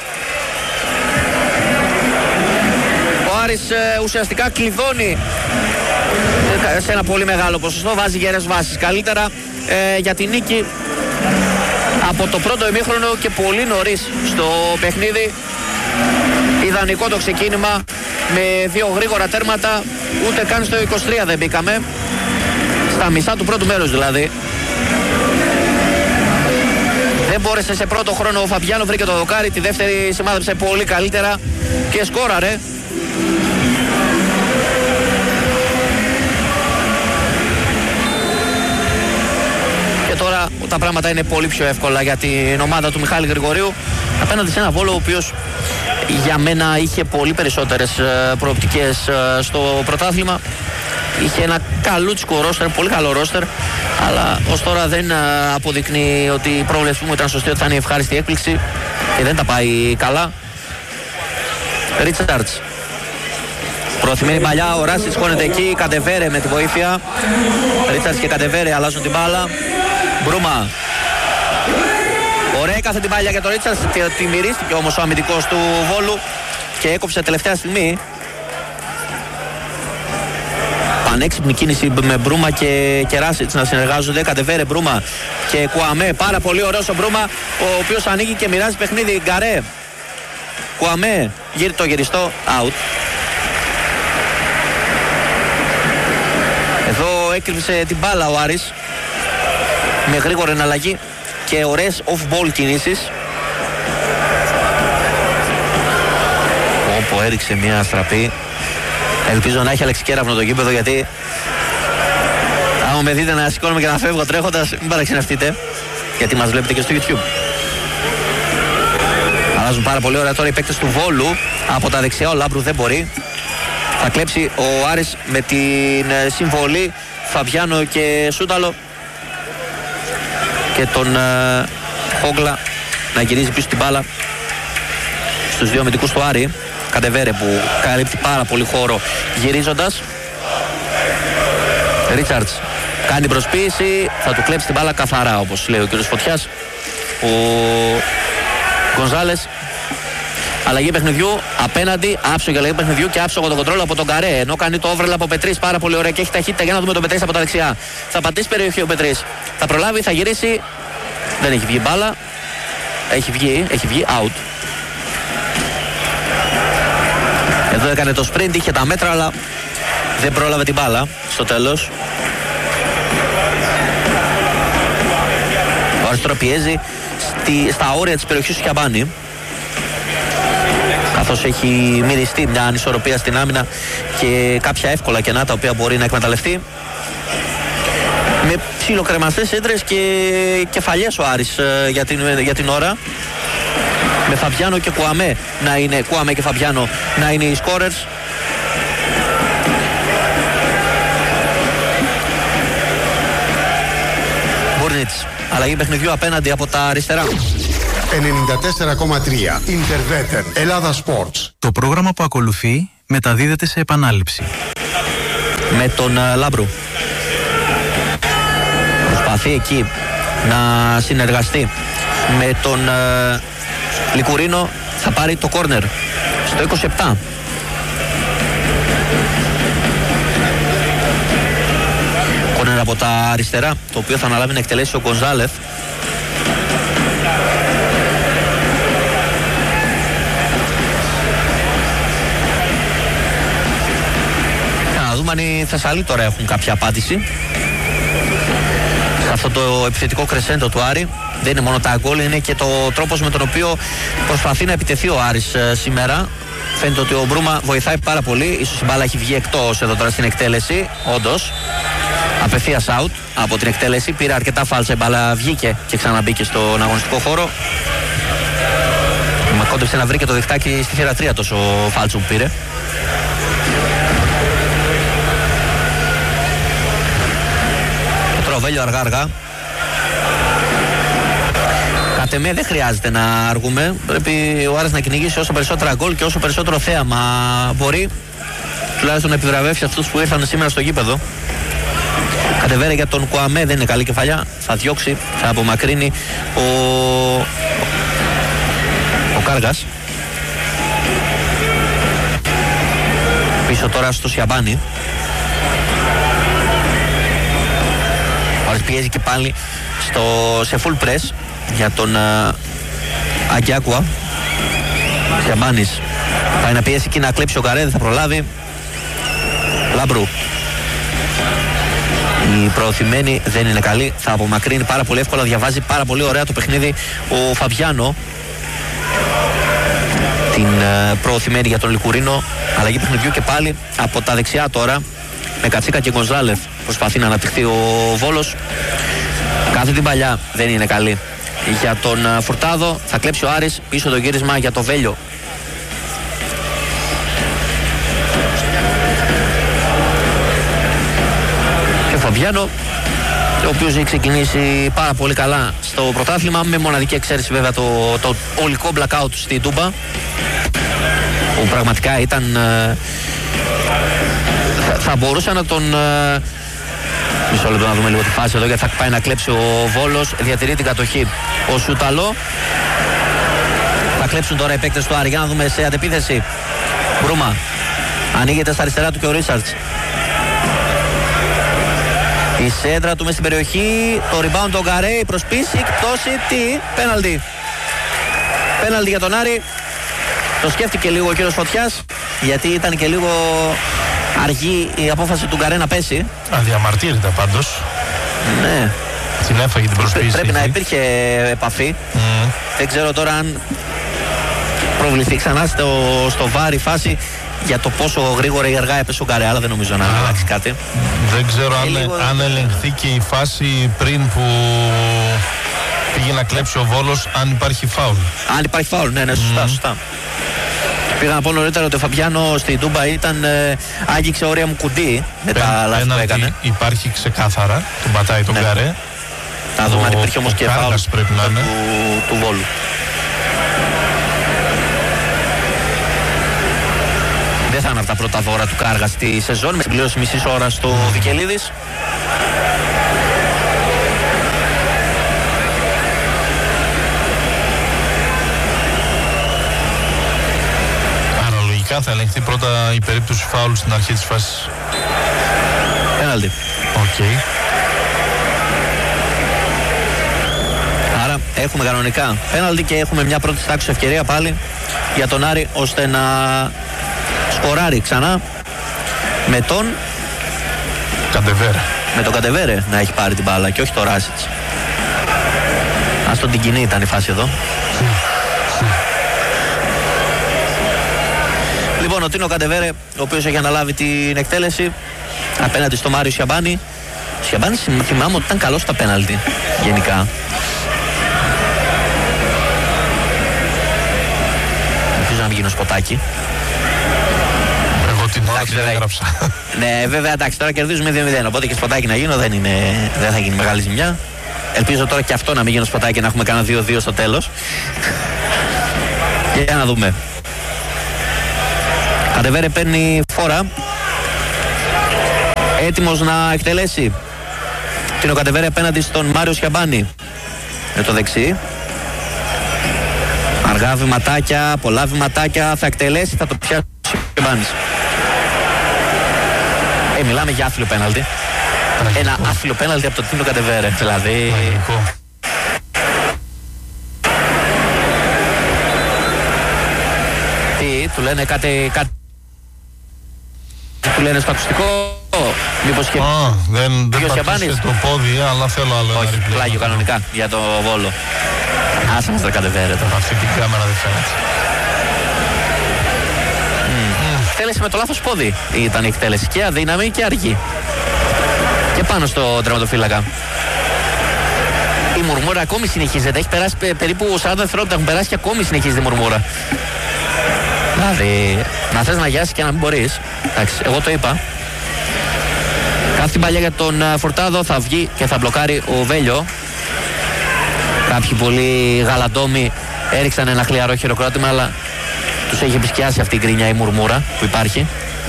Ο Άρης ουσιαστικά κλειδώνει σε ένα πολύ μεγάλο ποσοστό. Βάζει γερές βάσεις καλύτερα για την νίκη από το πρώτο ημίχρονο και πολύ νωρίς στο παιχνίδι. Ιδανικό το ξεκίνημα με δύο γρήγορα τέρματα. Ούτε καν στο 23 δεν μπήκαμε. Στα μισά του πρώτου μέρους δηλαδή. Δεν μπόρεσε σε πρώτο χρόνο ο Φαμπιάνο, βρήκε το δοκάρι. Τη δεύτερη σημάδεψε πολύ καλύτερα και σκόραρε. Και τώρα τα πράγματα είναι πολύ πιο εύκολα για την ομάδα του Μιχάλη Γρηγορίου απέναντι σε ένα Βόλο ο οποίος για μένα είχε πολύ περισσότερες προοπτικές στο πρωτάθλημα. Είχε ένα καλούτσικο ρόστερ, πολύ καλό ρόστερ, αλλά ως τώρα δεν αποδεικνύει ότι η πρόβλεψη μου ήταν σωστή, ότι θα είναι ευχάριστη έκπληξη και δεν τα πάει καλά. Ρίτσαρτς. Προωθημένη παλιά, ο Ράσης χώνεται εκεί, Καντεβέρε με τη βοήθεια. Ρίτσαρτς και Καντεβέρε αλλάζουν την μπάλα. Μπρούμα. Ωραία κάθε την παλιά για τον Ρίτσαρτς, τη μυρίστηκε όμως ο αμυντικός του Βόλου και έκοψε τελευταία στιγμή. Πανέξυπνη κίνηση με Μπρούμα και Ράσιτς να συνεργάζονται. Καντεβέρε, Μπρούμα και Κουαμέ. Πάρα πολύ ωραίος ο Μπρούμα, ο οποίος ανοίγει και μοιράζει παιχνίδι. Γκαρέ. Κουαμέ. Το γυριστό. Out. Εδώ έκλειψε την μπάλα ο Άρης με γρήγορη εναλλαγή και ωραίες off-ball κινήσεις. Όπου έριξε μια στραπή. Ελπίζω να έχει αλεξικέραυνο το γήπεδο, γιατί άμα με δείτε να σηκώνομαι και να φεύγω τρέχοντας, μην παραξενευτείτε, γιατί μας βλέπετε και στο YouTube. Αλλάζουν πάρα πολύ ωραία τώρα οι παίκτες του Βόλου. Από τα δεξιά ο Λάμπρου δεν μπορεί. Θα κλέψει ο Άρης με την συμβολή Φαμπιάνο και Σούταλο και τον Χόγκλα να γυρίζει πίσω την μπάλα στους δύο αμυντικούς του Άρη. Καντεβέρε που καλύπτει πάρα πολύ χώρο γυρίζοντας. Ρίτσαρτς κάνει προσποίηση, θα του κλέψει την μπάλα καθαρά, όπως λέει ο κ. Φωτιάς. Ο Γκονζάλες. Αλλαγή παιχνιδιού απέναντι, άψογη αλλαγή παιχνιδιού και άψογο το κοντρόλ από τον Καρέ. Ενώ κάνει το overlap από Πετρής πάρα πολύ ωραία και έχει ταχύτητα. Για να δούμε τον Πετρής από τα δεξιά. Θα πατήσει περιοχή ο Πετρής. Θα προλάβει, θα γυρίσει. Δεν έχει βγει μπάλα. Έχει βγει out. Εδώ έκανε το sprint, είχε τα μέτρα, αλλά δεν πρόλαβε την μπάλα στο τέλος. Ο Άρης τώρα πιέζει στα όρια της περιοχής του Χιαμπάνη, καθώς έχει μυριστεί μια ανισορροπία στην άμυνα και κάποια εύκολα κενά τα οποία μπορεί να εκμεταλλευτεί. Με ψιλοκρεμαστές έντρες και κεφαλιές ο Άρης για την ώρα. Με Φαμπιάνο και Κουαμέ Κουαμέ και Φαμπιάνο να είναι οι scorers. Μπούρνιτς, αλλαγή παιχνιδιού απέναντι από τα αριστερά. 94,3 Interveter Ελλάδα Sports. Το πρόγραμμα που ακολουθεί μεταδίδεται σε επανάληψη. Με τον Λάμπρου. Προσπαθεί εκεί να συνεργαστεί με τον Λικουρίνο. Θα πάρει το κόρνερ στο 27. Κόρνερ από τα αριστερά, το οποίο θα αναλάβει να εκτελέσει ο Γκονζάλεφ. Να δούμε αν οι Θεσσαλοί τώρα έχουν κάποια απάντηση σε αυτό το επιθετικό κρεσέντο του Άρη. δεν είναι μόνο τα γκολ, είναι και το τρόπος με τον οποίο προσπαθεί να επιτεθεί ο Άρης σήμερα. Φαίνεται ότι ο Μπρούμα βοηθάει πάρα πολύ. Ίσως η μπάλα έχει βγει εκτός εδώ τώρα στην εκτέλεση. Όντως, απευθείας out από την εκτέλεση. Πήρε αρκετά φάλτσα η μπάλα, βγήκε και ξαναμπήκε στον αγωνιστικό χώρο. Μα κόντεψε να βρει και το διχτάκι στη θύρα 3 τόσο φάλτσο που πήρε. Τροβέλιο αργά. Κατ' εμέ δεν χρειάζεται να αργούμε. Πρέπει ο Άρης να κυνηγήσει όσο περισσότερα γκολ και όσο περισσότερο θέαμα μπορεί. Τουλάχιστον να επιβραβεύσει αυτούς που ήρθαν σήμερα στο γήπεδο. Κατεβαίνει για τον Κουαμέ, δεν είναι καλή κεφαλιά. Θα διώξει, θα απομακρύνει ο Κάργας. Πίσω τώρα στο Σιαμπάνι. Ο Άρης πιέζει και πάλι σε full press για τον Αγκιάκουα. Σιαμπάνης πάει να πιέσει και να κλέψει ο Καρέ, δεν θα προλάβει. Λαμπρού. Η προωθημένη δεν είναι καλή, θα απομακρύνει πάρα πολύ εύκολα, διαβάζει πάρα πολύ ωραία το παιχνίδι ο Φαβιάνο. Την προωθημένη για τον Λικουρίνο. Αλλαγή παιχνιδιού και πάλι από τα δεξιά τώρα με Κατσίκα και Γκονζάλεφ. Προσπαθεί να αναπτυχθεί ο Βόλος. Κάθε την παλιά δεν είναι καλή για τον Φουρτάδο. Θα κλέψει ο Άρης, πίσω το γύρισμα για το Βέλιο. Και ο Φαβιάνο, ο οποίος έχει ξεκινήσει πάρα πολύ καλά στο πρωτάθλημα, με μοναδική εξαίρεση βέβαια το ολικό blackout στη Τούμπα, που πραγματικά ήταν θα μπορούσε να τον μισό λεπτό να δούμε λίγο τη φάση εδώ, γιατί θα πάει να κλέψει ο Βόλος. Διατηρεί την κατοχή ο Σούταλο. Θα κλέψουν τώρα οι παίκτες του Άρη. Για να δούμε σε αντεπίθεση. Μπρούμα ανοίγεται στα αριστερά του και ο Ρίτσαρτς. Η σέντρα του μες στην περιοχή. Το rebound τον Γκαρέ. Η προσπίση, πτώση. Τι, πέναλτι. Πέναλτι για τον Άρη. Το σκέφτηκε λίγο ο κύριος Φωτιάς, γιατί ήταν και λίγο αργή η απόφαση του Γκαρέ να πέσει. Αδιαμαρτύρητα πάντως. Ναι. Την έφαγε την προσποίηση. Πρέπει να υπήρχε επαφή. Δεν ξέρω τώρα αν προβληθεί ξανά στο βάρη φάση για το πόσο γρήγορα ή αργά έπεσε ο Γκαρέ, αλλά δεν νομίζω να αλλάξει κάτι. Δεν ξέρω αν ελεγχθεί και η φάση πριν που πήγε να κλέψει ο Βόλος, αν υπάρχει φάουλ. Αν υπάρχει φάουλ, ναι, σωστά. Πήγα να πω νωρίτερα ότι ο Φαμπιάνο στην Τούμπα άγγιξε όρια μου κουντί με τα λάθη που έκανε. Υπάρχει ξεκάθαρα, τον πατάει τον Γκαρέ. Θα δούμε αν υπήρχε όμως και φάουλ του Βόλου. Δεν θα είναι από τα πρώτα δώρα του Κάργα στη σεζόν, με συμπλήρωση μισής ώρα στο Βικελίδης. Θα ελεγχθεί πρώτα η περίπτωση φάουλ στην αρχή της φάσης. Πέναλτι. Οκ. Άρα έχουμε κανονικά πέναλτι και έχουμε μια πρώτη τάξη ευκαιρία πάλι για τον Άρη, ώστε να σκοράρει ξανά με τον Καντεβέρε. Με τον Καντεβέρε να έχει πάρει την μπάλα και όχι το Ράσιτς. Ας τον την κοινή ήταν η φάση εδώ. Λοιπόν, ο Τίνο Καντεβέρε, ο οποίος έχει αναλάβει την εκτέλεση απέναντι στο Μάριο Σιαμπάνι. Ο Σιαμπάνι θυμάμαι ότι ήταν καλός στα πέναλτι γενικά. Ελπίζω να μην γίνω σποτάκι. Εγώ την ώρα την έγραψα. Ναι, βέβαια, εντάξει, τώρα κερδίζουμε 2-0. Οπότε και σποτάκι να γίνω δεν θα γίνει μεγάλη ζημιά. Ελπίζω τώρα και αυτό να μην γίνω σποτάκι, να έχουμε κάνα 2-2 στο τέλος. Και για να δούμε. Καντεβέρε παίρνει φόρα. Έτοιμος να εκτελέσει. Είναι ο Καντεβέρε απέναντι στον Μάριο Σιαμπάνι. Με το δεξί. Αργά βηματάκια, πολλά βηματάκια. Θα εκτελέσει, θα το πιάσει ο Σιαμπάνις. Μιλάμε για άθλιο πέναλτι. Ένα άθλιο πέναλτι από το Τίνο Καντεβέρε. Δηλαδή... Τι, του λένε κάτι... Του λένε στο ακουστικό. Μήπως και. Δεν πατήσε το πόδι, αλλά θέλω άλλο. Όχι, πλάγιο κανονικά για το Βόλο. Άσε μας το κατεβαίνετε. Αυτή την κάμερα δεν φαίνεται. Εκτέλεση με το λάθος πόδι ήταν η εκτέλεση. Και αδύναμη και αργή. Και πάνω στο τερματοφύλακα. Η μουρμούρα ακόμη συνεχίζεται. Έχει περάσει περίπου 40 δευτερόλεπτα. Έχουν περάσει και ακόμη συνεχίζεται η μουρμούρα. Δηλαδή, να θες να γιάσεις και να μην μπορείς. Εντάξει, εγώ το είπα. Κάθε την παλιά για τον Φορτάδο, θα βγει και θα μπλοκάρει ο Βέλιο. Κάποιοι πολύ γαλαντόμοι έριξαν ένα χλιαρό χειροκρότημα, αλλά τους έχει επισκιάσει αυτή η γκρίνια, η μουρμούρα που υπάρχει.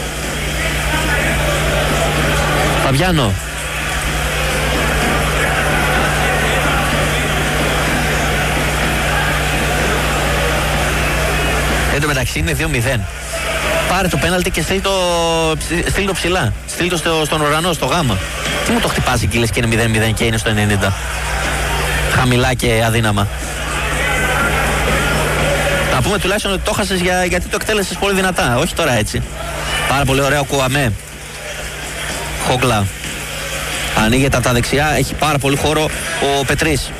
Φαβιάνο. Εν τω μεταξύ είναι 2-0. Πάρε το πέναλτι και στείλ το ψηλά. Στείλ το στον ουρανό, στο γάμα. Τι μου το χτυπάς εκεί, λες και είναι 0-0 και είναι στο 90. Χαμηλά και αδύναμα. Να πούμε τουλάχιστον ότι το χάσες γιατί το εκτέλεσες πολύ δυνατά. Όχι τώρα έτσι. Πάρα πολύ ωραίο Κουαμέ. Χόγκλα. Ανοίγεται από τα δεξιά. Έχει πάρα πολύ χώρο ο Πετρής.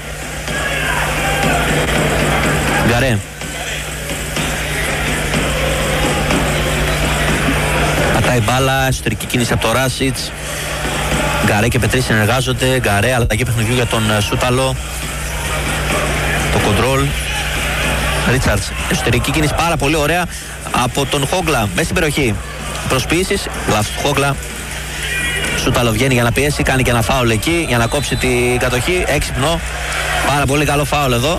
Γκαρέ. Πατάει μπάλα, εσωτερική κίνηση από το Ράσιτς. Γκαρέ και Πετρής συνεργάζονται. Γκαρέ, αλλαγή παιχνιδιού για τον Σούταλο. Το κοντρόλ. Ρίτσαρτς, εσωτερική κίνηση πάρα πολύ ωραία από τον Χόγκλα μέσα στην περιοχή. Προσποιήσεις, λάθος του Χόγκλα. Σούταλο βγαίνει για να πιέσει, κάνει και ένα φάουλ εκεί για να κόψει την κατοχή. Έξυπνο, πάρα πολύ καλό φάουλ εδώ.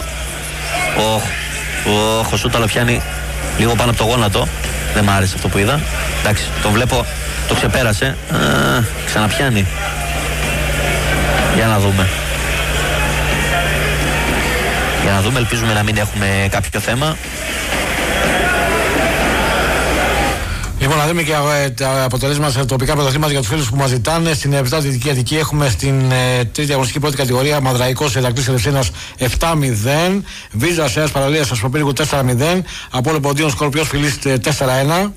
Ο Σούταλο πιάνει λίγο πάνω από το γόνατο. Δεν μ' άρεσε αυτό που είδα. Εντάξει, τον βλέπω, το ξεπέρασε. Ξαναπιάνει. Για να δούμε. Για να δούμε, ελπίζουμε να μην έχουμε κάποιο θέμα. Λοιπόν, να δούμε και τα αποτελέσματα σε τοπικά πρωταθλήματα για τους φίλους που μας ζητάνε. Στην 7η Δυτική Αττική έχουμε στην τρίτη αγωνιστική πρώτη κατηγορία Μαδραϊκός Ηρακλής Ελευσίνας 7-0. Βίζα Σέας Παραλίας Ασπροπύργου 4-0. Απόλλων Ποντίων Σκορπιός Φιλής 4-1.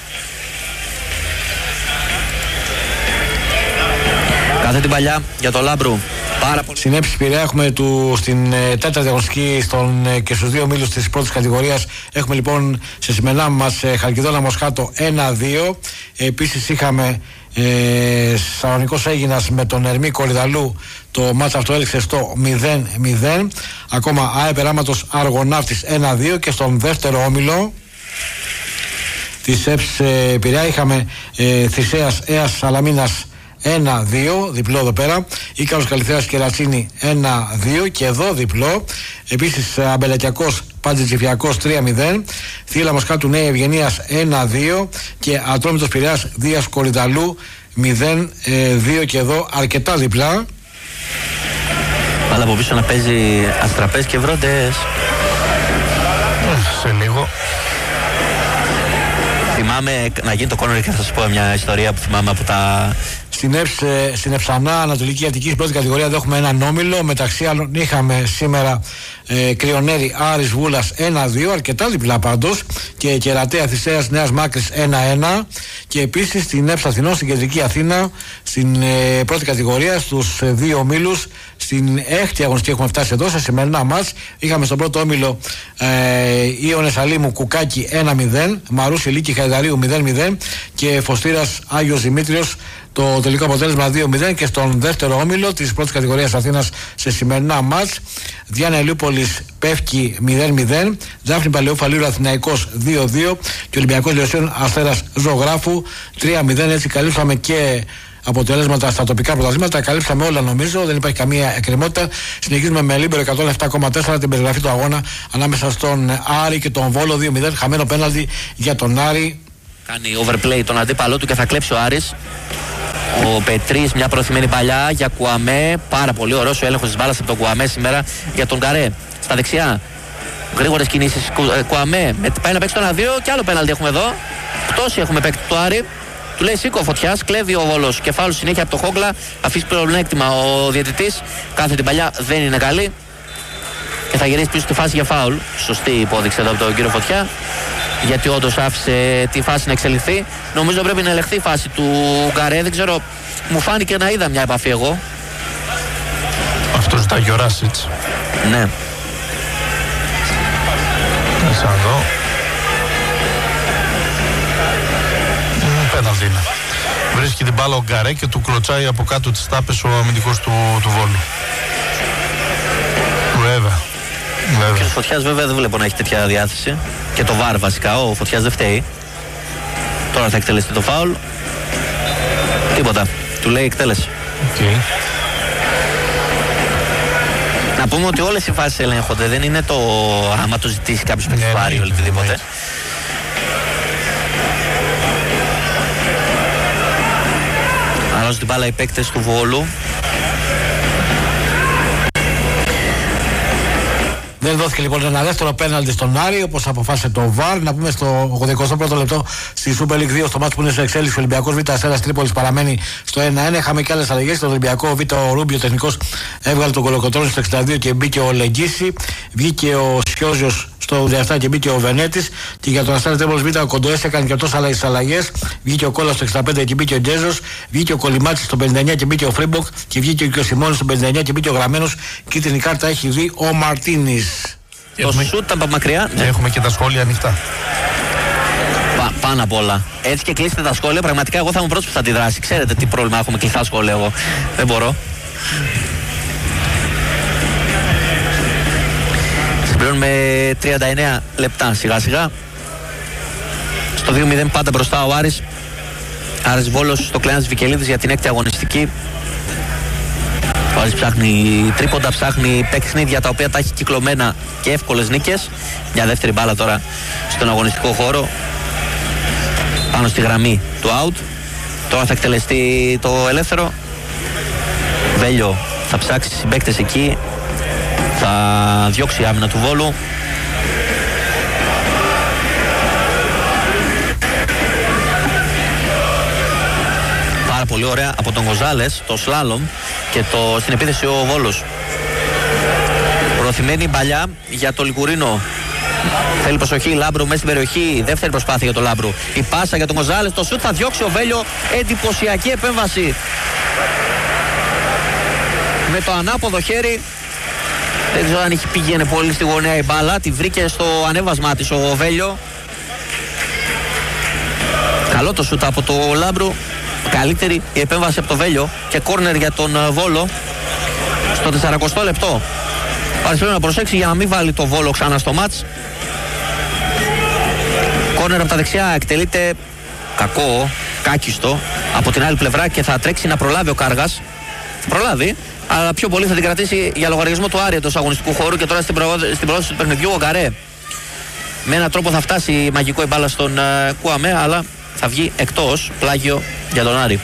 Κάθε την παλιά για το Λάμπρου. Στην Έψη Πειραιά έχουμε στην τέταρτη αγωνιστική και στους δύο ομίλους της πρώτης κατηγορίας. Έχουμε λοιπόν σε σημερινά μας Χαλκιδόνα Μοσχάτο 1-2. Επίσης είχαμε Σαλονικός Αίγινας με τον Ερμή Κορυδαλού. Το μάτς αυτό έληξε στο 0-0. Ακόμα ΑΕ Περάματος Αργοναύτης 1-2. Και στον δεύτερο όμιλο της Έψης Πειραιά είχαμε Θησέας Αίας Σαλαμίνας 1-2, διπλό εδώ πέρα. Ίκαρος Καλυθέας και Ρατσίνη 1-2 και εδώ διπλό. Επίσης Αμπελακιακός Παντζητσιφιακός 3-0. Θύελλα Μοσχάτου Νέα Ευγενίας 1-2 και Ατρόμητος Πειραιάς Δίας Κορυδαλού 0-2 και εδώ αρκετά διπλά. Αλλά από πίσω να παίζει Αστραπές και Βρόντες. Σε λίγο. Θυμάμαι να γίνει το κόρνερ και θα σας πω μια ιστορία που θυμάμαι από τα... Στην Εψανά Ανατολική Αττική πρώτη κατηγορία εδώ έχουμε έναν όμιλο. Μεταξύ άλλων είχαμε σήμερα Κρυονέρη Άρης Βούλας 1-2, αρκετά διπλά πάντως. Και Κερατέα Θησέας Νέας Μάκρης 1-1. Και επίσης στην Έψα Αθηνών στην Κεντρική Αθήνα στην πρώτη κατηγορία στους δύο ομίλους. Στην έκτη αγωνιστική έχουμε φτάσει εδώ σε σημερινά μας. Είχαμε στον πρώτο όμιλο Ιωνες Αλήμου Κουκάκι 1-0, Μαρούση Λίκη Χαϊδαρίου 0-0 και Φωστήρας Άγιος Δημήτριος το τελικό αποτέλεσμα 2-0. Και στον δεύτερο όμιλο της πρώτης κατηγορίας Αθήνας σε σημερινά μάτς Διάννα Ελιούπολης Πεύκη 0-0, Τζάφνη Παλαιού Φαλήρου Αθηναϊκός 2-2 και Ολυμπιακός Λιωσίων Αστέρας Ζωγράφου 3-0. Έτσι καλύψαμε και αποτελέσματα στα τοπικά πρωταθλήματα. Καλύψαμε όλα νομίζω, δεν υπάρχει καμία εκκρεμότητα. Συνεχίζουμε με Λίμπερο 107,4 την περιγραφή του αγώνα ανάμεσα στον Άρη και τον Βόλο 2-0. Χαμένο πέναλτι για τον Άρη. Κάνει overplay τον αντίπαλό του και θα κλέψει ο Άρης. Ο Πετρής, μια προθυμένη παλιά για Κουαμέ. Πάρα πολύ ωραίος ο έλεγχος της μπάλας από τον Κουαμέ σήμερα για τον Καρέ. Στα δεξιά. Γρήγορες κινήσεις. Κουαμέ πάει να παίξει το 1-2 και άλλο πέναλτι έχουμε εδώ. Πτώση έχουμε παίξει του Άρη. Του λέει σήκω Φωτιάς, κλέβει ο Βόλος. Κεφάλου συνέχεια από το Χόγκλα. Αφήσει πλεονέκτημα ο διαιτητής. Κάθε την παλιά δεν είναι καλή. Και θα γυρίσει πίσω στη φάση για φάουλ. Σωστή υπόδειξη εδώ από τον κύριο Φωτιά. γιατί όντως άφησε τη φάση να εξελιχθεί. Νομίζω πρέπει να ελεγχθεί η φάση του Γκαρέ. Δεν ξέρω, μου φάνηκε να είδα μια επαφή εγώ. Αυτό ζητάει ο Ράσιτς. Ναι. Κάτσε να δω. Πέναλτι είναι. Βρίσκει την μπάλα ο Γκαρέ και του κλωτσάει από κάτω τις τάπες ο αμυντικός του Βόλου. Βέβαια. Και ο Φωτιάς βέβαια δεν βλέπω να έχει τέτοια διάθεση. Και το VAR βασικά, ο Φωτιάς δεν φταίει. Τώρα θα εκτελεστεί το φάουλ. Τίποτα. Του λέει εκτέλεση. Okay. Να πούμε ότι όλες οι φάσεις ελέγχονται. Δεν είναι το άμα το ζητήσει κάποιος με πάρει ή οτιδήποτε. Αλλάζουν την μπάλα οι παίκτες του Βόλου. Δεν δόθηκε λοιπόν ένα δεύτερο πέναλτι στον Άρη, όπως αποφάσισε το VAR. Να πούμε στο 81ο λεπτό στη Super League 2, στο μάτς που είναι σε εξέλιξη, ο Ολυμπιακός Β' Αστέρας Τρίπολης παραμένει στο 1-1. Είχαμε και άλλες αλλαγές. Στον Ολυμπιακό Β' ο Ρούμπιο τεχνικός έβγαλε τον Κολοκοτρώνη στο 62 και μπήκε ο Λεγκίση. Βγήκε ο Σιόζιος στο 87 και μπήκε ο Βενέτης. Και για τον Αστέρα Τρίπολης Β' ο Κοντοές έκανε και τόσο άλλες αλλαγές. Βγήκε ο Κόλλας στο 65 και μπήκε ο Τζέζος. Βγήκε ο Κολυμάτης στο 59 και μπήκε ο Φρίμποκ. Και βγήκε και ο Σιμώνης στο 59 και μπήκε ο Γραμμένος. Κίτρινη κάρτα έχει δει ο Μαρτίνης. Το σούτ από μακριά. Και έχουμε και τα σχόλια ανοιχτά. Πάνω απ' όλα. Έτσι και κλείσετε τα σχόλια. Πραγματικά εγώ θα είμαι πρώτος που θα αντιδράσει. Ξέρετε τι πρόβλημα έχουμε κλειστά σχόλια εγώ. Δεν μπορώ. Συμπληρώνουμε 39 λεπτά σιγά σιγά. Στο 2-0 πάντα μπροστά ο Άρης. Άρης Βόλος στο Κλεάνας Βικελίδης για την 6η αγωνιστική. Ο Άρης ψάχνει τρίποντα, ψάχνει παιχνίδια τα οποία τα έχει κυκλωμένα και εύκολες νίκες. Μια δεύτερη μπάλα τώρα στον αγωνιστικό χώρο, πάνω στη γραμμή του out. Τώρα θα εκτελεστεί το ελεύθερο. Βέλιο θα ψάξει συμπαίκτες εκεί, θα διώξει η άμυνα του Βόλου. Πάρα πολύ ωραία από τον Γκοζάλες, το σλάλομ και στην επίθεση ο Βόλος. Προωθημένη παλιά για το Λικουρίνο. Θέλει προσοχή, Λάμπρου μέσα στην περιοχή. Δεύτερη προσπάθεια για τον Λάμπρου. Η πάσα για τον Γκοζάλες, το σουτ θα διώξει ο Βέλιο. Εντυπωσιακή επέμβαση με το ανάποδο χέρι. Δεν ξέρω αν πήγαινε πολύ στη γωνία η μπάλα. Τη βρήκε στο ανέβασμά της ο Βέλιο. Καλό το σουτ από το Λάμπρου. Καλύτερη η επέμβαση από το Βέλιο και κόρνερ για τον Βόλο στο 40 λεπτό. Πάρεις πρέπει να προσέξει για να μην βάλει το Βόλο ξανά στο μάτς. Κόρνερ από τα δεξιά εκτελείται κακό, κάκιστο από την άλλη πλευρά και θα τρέξει να προλάβει ο Κάργας. Θα προλάβει, αλλά πιο πολύ θα την κρατήσει για λογαριασμό του Άρη εντός αγωνιστικού χώρου. Και τώρα στην προώθηση του παιχνιδιού ο Γκαρέ. Με έναν τρόπο θα φτάσει μαγικό η μπάλα στον Κουαμέ, αλλά θα βγει εκτός, πλάγιο για τον Άρη.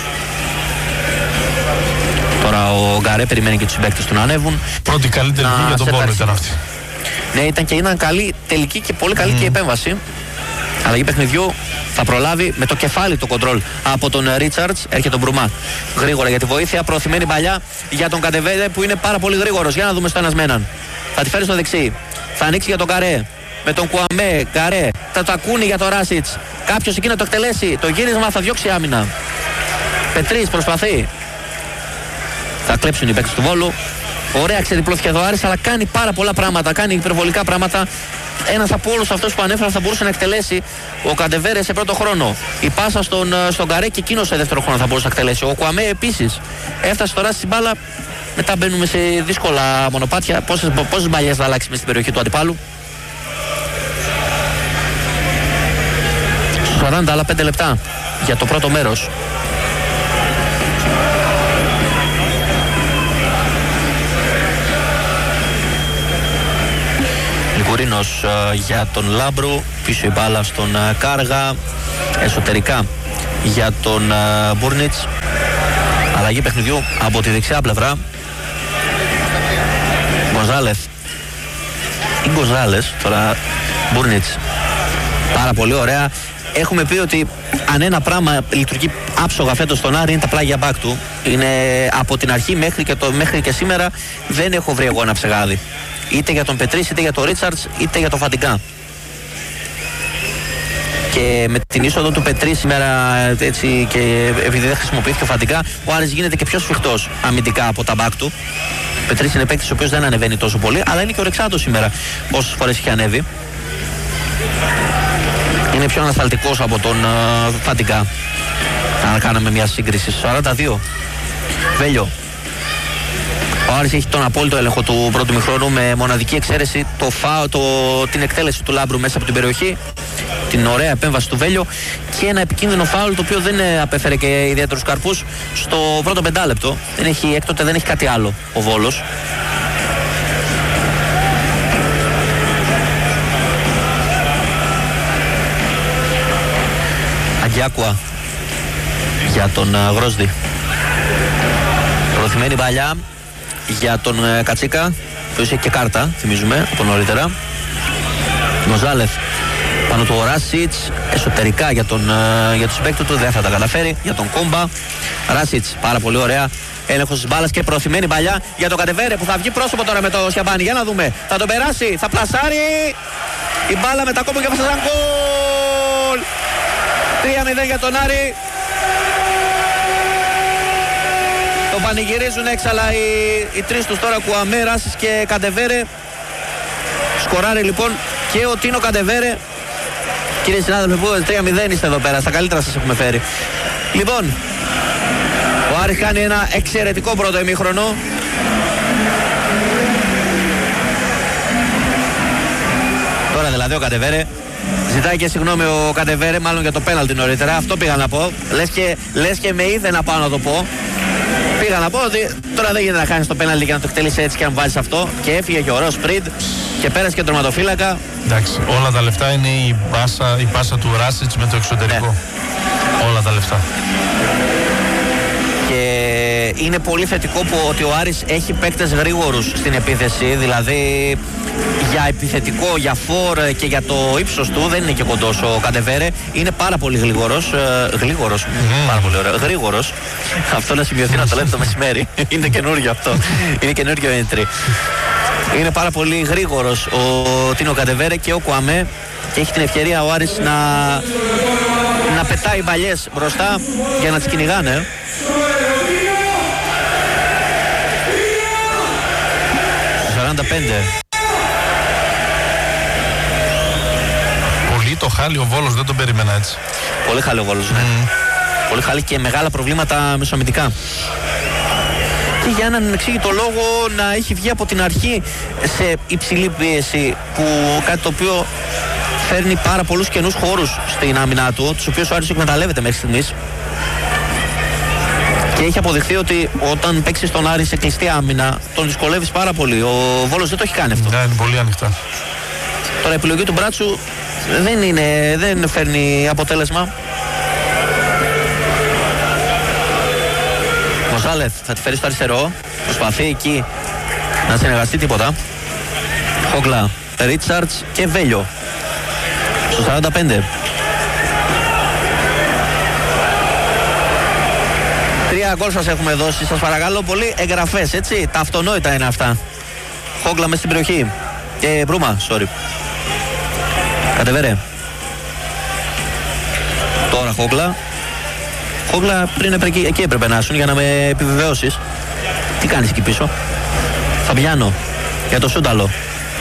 Τώρα ο Γκαρέ περιμένει και τους συμπαίκτες του να ανέβουν. Πρώτη καλή τελική για τον Βόλο ήταν αυτή. Ναι, ήταν καλή τελική και πολύ καλή και η επέμβαση. Αλλαγή παιχνιδιού, θα προλάβει με το κεφάλι το κοντρόλ από τον Ρίτσαρτς. Έρχεται τον Μπρουμά γρήγορα για τη βοήθεια. Προωθημένη παλιά για τον Καντεβέδε που είναι πάρα πολύ γρήγορος. Για να δούμε στο ένας με έναν. Θα τη φέρει στο δεξί. Θα ανοίξει για τον Γκαρέ. Με τον Κουαμέ, Γκαρέ. Θα το ακούνε για τον Ράσιτς. Κάποιος εκεί να το εκτελέσει. Το γύρισμα θα διώξει άμυνα. Πετρής προσπαθεί. Θα κλέψουν οι παίκτες του Βόλου. Ωραία ξεδιπλώθηκε εδώ Άρης, αλλά κάνει πάρα πολλά πράγματα. Κάνει υπερβολικά πράγματα. Ένας από όλους αυτούς που ανέφερα θα μπορούσε να εκτελέσει ο Καντεβέρε σε πρώτο χρόνο. Η πάσα στον Γκαρέ και εκείνος σε δεύτερο χρόνο θα μπορούσε να εκτελέσει. Ο Κουαμέ επίσης έφτασε τώρα στην μπάλα. Μετά μπαίνουμε σε δύσκολα μονοπάτια. Πόσες μπαλιές θα αλλάξει μες στην περιοχή του αντιπάλου. 40 άλλα 5 λεπτά για το πρώτο μέρος. Λικουρίνος για τον Λάμπρου, πίσω η μπάλα στον Κάργα, εσωτερικά για τον Μπούρνιτς. Αλλαγή παιχνιδιού από τη δεξιά πλευρά. Γκοζάλεθ ή Γκοζάλες, τώρα Μπούρνιτς. Πάρα πολύ ωραία. Έχουμε πει ότι αν ένα πράγμα λειτουργεί άψογα φέτος στον Άρη είναι τα πλάγια μπακ του. Είναι από την αρχή μέχρι και σήμερα δεν έχω βρει εγώ ένα ψεγάδι. Είτε για τον Πετρής, είτε για τον Ρίτσαρτς, είτε για τον Φαντιγκά. Και με την είσοδο του Πετρή σήμερα, έτσι, και επειδή δεν χρησιμοποιήθηκε ο Φαντικά, ο Άρης γίνεται και πιο σφιχτός αμυντικά από τα μπακ του. Ο Πετρής είναι παίκτης ο οποίος δεν ανεβαίνει τόσο πολύ, αλλά είναι και ο Ρεξάτος σήμερα πόσες φορές είχε ανέβει. Είναι πιο ανασταλτικός από τον Φαντικά. Αν κάναμε μια σύγκριση. 42. Βέλιο. Ο Άρης έχει τον απόλυτο έλεγχο του πρώτου μηχρόνου, με μοναδική εξαίρεση την εκτέλεση του Λάμπρου μέσα από την περιοχή, την ωραία επέμβαση του Βέλιο και ένα επικίνδυνο φάουλ το οποίο δεν απέφερε και ιδιαίτερους καρπούς στο πρώτο πεντάλεπτο. Έκτοτε δεν έχει κάτι άλλο ο Βόλος. Αγκιάκουα για τον Γρόσδη. Προωθημένη παλιά για τον Κατσίκα, που είχε και κάρτα, θυμίζουμε, από νωρίτερα. Γκονζάλεθ πάνω του Ράσιτς, εσωτερικά για τους συμπαίκτες του, δεν θα τα καταφέρει. Για τον Κόμπα, Ράσιτς, πάρα πολύ ωραία. Έλεγχος της μπάλας και προωθημένη παλιά για τον Κατεβέρε, που θα βγει πρόσωπο τώρα με το Σιαμπάνι. Για να δούμε, θα τον περάσει, θα πλασάρει. Η μπάλα με τα κόμπο και θα σαν γκολ. 3-0 για τον Άρη. Το πανηγυρίζουν έξαλα οι τρεις τους τώρα, Κουαμέ, Ράσις και Καντεβέρε. Σκοράρει λοιπόν και ο Τίνο Καντεβέρε. Κύριε συνάδελφε, που 3-0 είστε εδώ πέρα, στα καλύτερα σας έχουμε φέρει. Λοιπόν, ο Άρης κάνει ένα εξαιρετικό πρώτο ημίχρονο. Τώρα δηλαδή ο Καντεβέρε ζητάει και συγγνώμη ο Καντεβέρε, μάλλον για το πέναλτι νωρίτερα. Αυτό πήγα να πω. Λες και με είδε να πάω να το πω. Πήγα να πω ότι τώρα δεν γίνεται να χάνεις το πέναλτι και να το εκτελείς έτσι και αν βάζεις αυτό. Και έφυγε και ο Ρο Σπριντ και πέρασε και τερματοφύλακα. Εντάξει, όλα τα λεφτά είναι η πάσα του Ράσιτς με το εξωτερικό. Ναι. Όλα τα λεφτά. Και είναι πολύ θετικό ότι ο Άρης έχει παίκτες γρήγορους στην επίθεση. Δηλαδή για επιθετικό, για φόρ και για το ύψος του δεν είναι και κοντός ο Καντεβέρε. Είναι πάρα πολύ γρήγορος. Πάρα πολύ ωραίο. Γρήγορος. Αυτό να σημειωθεί να το λέτε το μεσημέρι. Είναι καινούριο αυτό. Είναι καινούριο entry. Είναι πάρα πολύ γρήγορος ο Τίνο Καντεβέρε και ο Κουαμέ. Και έχει την ευκαιρία ο Άρης να πετάει μπαλιές μπροστά για να τις κυνηγάνε. Πολύ το χάλι ο Βόλος, δεν τον περίμενα έτσι. Πολύ χάλι ο Βόλος, ναι. Πολύ χάλι και μεγάλα προβλήματα μεσοαμυντικά. Και για έναν εξήγητο λόγο να έχει βγει από την αρχή σε υψηλή πίεση, που κάτι το οποίο φέρνει πάρα πολλούς καινούς χώρους στην άμυνά του, τους οποίους ο Άρης εκμεταλλεύεται μέχρι στιγμής. Και έχει αποδειχθεί ότι όταν παίξεις τον Άρη σε κλειστή άμυνα, τον δυσκολεύεις πάρα πολύ. Ο Βόλος δεν το έχει κάνει αυτό. Ναι, είναι πολύ ανοιχτά. Τώρα η επιλογή του Μπράτσου δεν φέρνει αποτέλεσμα. Γκονζάλεθ θα τη φέρει στο αριστερό. Προσπαθεί εκεί να συνεργαστεί, τίποτα. Χόγκλα, Ρίτσαρτς και Βέλιο στο 45. 3 γκολ σας έχουμε δώσει, σας παρακαλώ πολύ, εγγραφές, έτσι, τα αυτονόητα είναι αυτά. Χόγκλα μες στην περιοχή. Μπρούμα, sorry. Κατεβέρε. Τώρα Χόγκλα. Χόγκλα πριν εκεί έπρεπε να ήσουν για να με επιβεβαιώσεις. Τι κάνεις εκεί πίσω? Φαμπιάνο για το Σούνταλο.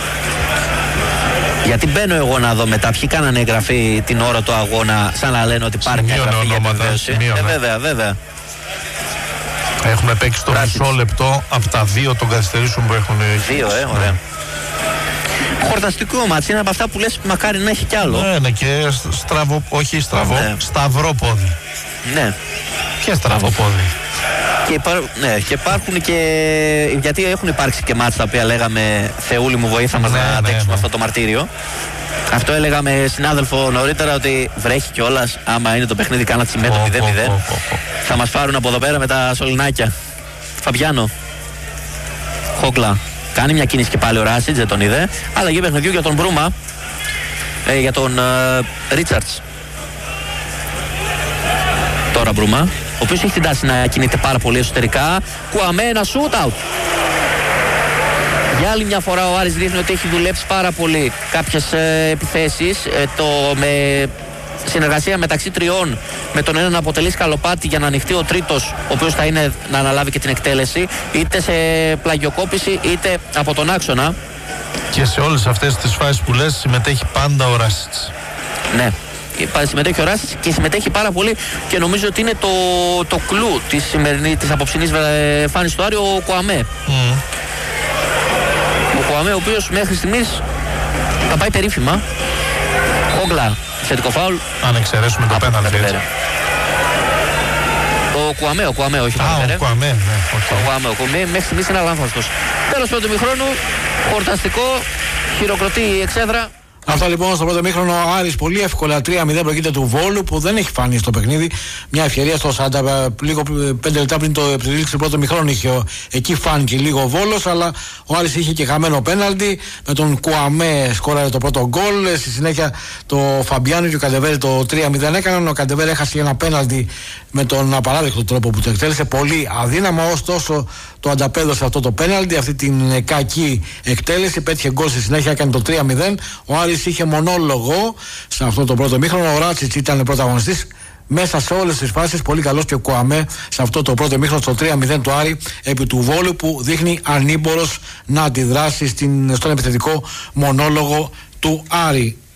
Γιατί μπαίνω εγώ να δω μετά ποιοι κάνανε εγγραφή την ώρα του αγώνα, σαν να λένε ότι πάρει μια εγγραφή για επιβεβαίωση. Βέβαια. Έχουμε παίξει το μισό λεπτό από τα 2 των καθυστερήσεων που έχουν. 2, ωραία. Χορταστικό μάτσι, είναι από αυτά που λες μακάρι να έχει κι άλλο. Ναι, και σταυρό πόδι. Ναι. Και στραβό πόδι. Και υπάρχουν και. Γιατί έχουν υπάρξει και μάτς τα οποία λέγαμε Θεούλη μου βοήθα μας να αντέξουμε αυτό το μαρτύριο. Αυτό έλεγα με συνάδελφο νωρίτερα, ότι βρέχει κιόλας. Άμα είναι το παιχνίδι κάνα τσιμέντο 0-0, θα μας πάρουν από εδώ πέρα με τα σωληνάκια. Φαμπιάνο. Χόγκλα. Κάνει μια κίνηση και πάλι ο Ράσιτς, δεν τον είδε. Αλλαγή παιχνιδιού για τον Μπρούμα. Για τον Ρίτσαρτς. Τώρα Μπρούμα, ο οποίος έχει την τάση να κινείται πάρα πολύ εσωτερικά. Κουαμέ, ένα shoot-out. Για άλλη μια φορά ο Άρης δείχνει ότι έχει δουλέψει πάρα πολύ κάποιες επιθέσεις. Με συνεργασία μεταξύ τριών, με τον έναν να αποτελεί σκαλοπάτι για να ανοιχτεί ο τρίτος, ο οποίος θα είναι να αναλάβει και την εκτέλεση, είτε σε πλαγιοκόπηση είτε από τον άξονα. Και σε όλες αυτές τις φάσεις που λες συμμετέχει πάντα ο Ράσιτς. Ναι, συμμετέχει ο Ράσιτς και συμμετέχει πάρα πολύ και νομίζω ότι είναι το κλου της απόψινής εμφάνισης του Άρη, ο Κουαμέ. Ο Κουαμέ, ο οποίος μέχρι στιγμής θα πάει περίφημα. Όγκλα, θετικό φάουλ. Αν εξαιρέσουμε το πέναλτι. Ο Κουαμέ, όχι το Κουαμέ. Ο Κουαμέ μέχρι στιγμής είναι αλάνθαστος. Τέλος πρώτου ημιχρόνου, χορταστικό, χειροκροτεί η εξέδρα. Αυτά λοιπόν στο πρώτο μήχρονο. Ο Άρης πολύ εύκολα 3-0 προηγείται του Βόλου, που δεν έχει φανεί στο παιχνίδι. Μια ευκαιρία στο 5 λεπτά πριν το επιλήξει του πρώτου μήχρονου είχε, εκεί φάνηκε λίγο ο Βόλος, αλλά ο Άρης είχε και χαμένο πέναλτι. Με τον Κουαμέ σκόραρε το πρώτο γκολ. Στη συνέχεια το Φαμπιάνο και ο Καντεβέρη το 3-0 έκαναν. Ο Καντεβέρη έχασε ένα πέναλτι με τον απαράδεκτο τρόπο που το εκτέλεσε. Πολύ αδύναμα, ωστόσο το ανταπέδωσε αυτό το πέναλτι, αυτή την κακή εκτέλεση. Πέτυχε γκολ στη συνέχεια, έκανε το 3-0. Ο Άρης είχε μονόλογο σε αυτό το πρώτο μήχρονο. Ο Ράτσιτς ήταν πρωταγωνιστής μέσα σε όλες τις φάσεις. Πολύ καλός και ο Κουαμέ σε αυτό το πρώτο μήχρονο, στο 3-0 του Άρη επί του Βόλου, που δείχνει ανήμπορος να αντιδράσει στον επιθετικό μονόλογο του Άρη.